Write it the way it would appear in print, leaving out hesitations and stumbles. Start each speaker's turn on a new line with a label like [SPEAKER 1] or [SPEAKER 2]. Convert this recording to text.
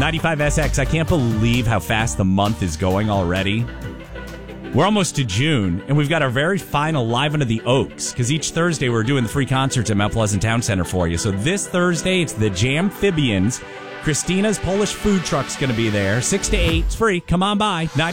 [SPEAKER 1] 95SX, I can't believe how fast the month is going already. We're almost to June, and we've got our very final Live Under the Oaks, because each Thursday we're doing the free concerts at Mount Pleasant Town Center for you. So this Thursday, it's the Jamphibians. Christina's Polish food truck's going to be there. 6 to 8. It's free. Come on by.